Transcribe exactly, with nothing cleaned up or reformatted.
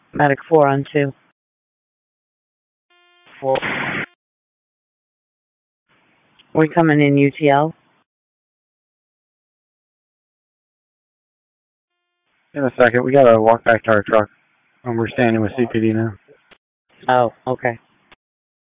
Medic four on two. Four. We're coming in U T L. In a second, we gotta walk back to our truck. And we're standing with C P D now. Oh, okay.